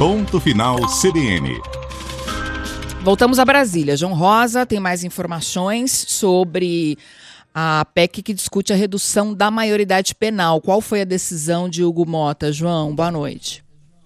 Ponto Final CBN. Voltamos a Brasília. João Rosa tem mais informações sobre a PEC que discute a redução da maioridade penal. Qual foi a decisão de Hugo Motta? João, boa noite.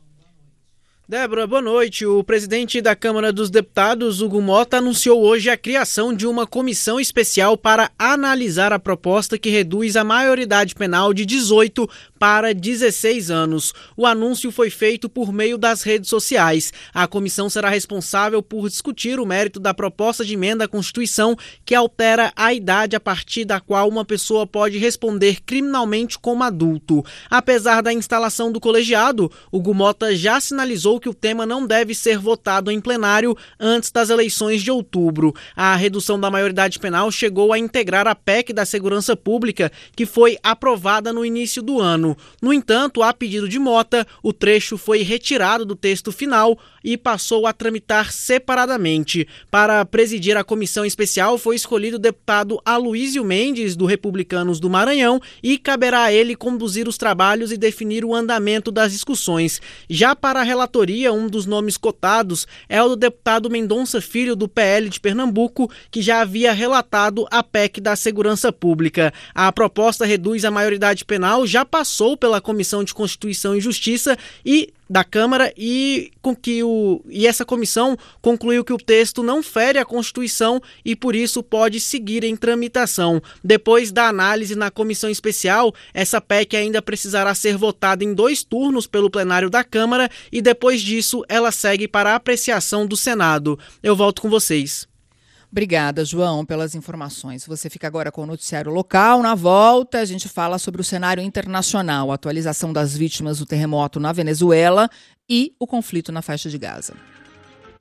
Débora, boa noite. O presidente da Câmara dos Deputados, Hugo Motta, anunciou hoje a criação de uma comissão especial para analisar a proposta que reduz a maioridade penal de 18 para 16 anos. O anúncio foi feito por meio das redes sociais. A comissão será responsável por discutir o mérito da proposta de emenda à Constituição que altera a idade a partir da qual uma pessoa pode responder criminalmente como adulto. Apesar da instalação do colegiado, Hugo Motta já sinalizou que o tema não deve ser votado em plenário antes das eleições de outubro. A redução da maioridade penal chegou a integrar a PEC da Segurança Pública, que foi aprovada no início do ano. No entanto, a pedido de Motta, o trecho foi retirado do texto final e passou a tramitar separadamente. Para presidir a comissão especial foi escolhido o deputado Aloísio Mendes, do Republicanos do Maranhão, e caberá a ele conduzir os trabalhos e definir o andamento das discussões. Já para a relatoria, um dos nomes cotados é o do deputado Mendonça Filho, do PL de Pernambuco, que já havia relatado a PEC da Segurança Pública. A proposta reduz a maioridade penal, já passou pela Comissão de Constituição e Justiça e da Câmara e essa comissão concluiu que o texto não fere a Constituição e por isso pode seguir em tramitação. Depois da análise na comissão especial, essa PEC ainda precisará ser votada em 2 turnos pelo plenário da Câmara e depois disso ela segue para a apreciação do Senado. Eu volto com vocês. Obrigada, João, pelas informações. Você fica agora com o noticiário local. Na volta, a gente fala sobre o cenário internacional, a atualização das vítimas do terremoto na Venezuela e o conflito na faixa de Gaza.